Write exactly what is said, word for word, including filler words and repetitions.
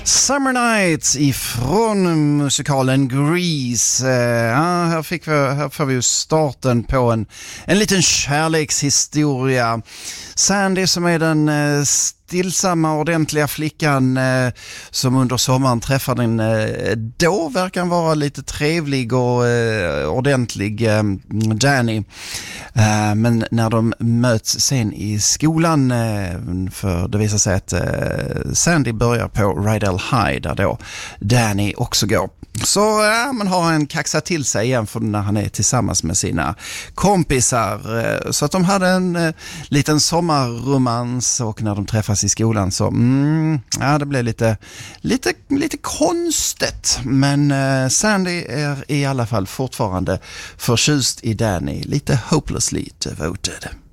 Summer Nights ifrån musikalen Grease. Ja, här, fick vi, här får vi ju starten på en, en liten kärlekshistoria. Sandy, som är den eh, stillsamma ordentliga flickan eh, som under sommaren träffar den eh, då verkar vara lite trevlig och eh, ordentlig eh, Danny. Eh, men när de möts sen i skolan, eh, för det visar sig att eh, Sandy börjar på Rydell High där då Danny också går. Så ja, man har en kaxat till sig igen för när han är tillsammans med sina kompisar. Så att de hade en eh, liten sommarromans, och när de träffas i skolan så mm, ja, det blev lite, lite, lite konstigt. Men eh, Sandy är i alla fall fortfarande förtjust i Danny, lite hopelessly devoted.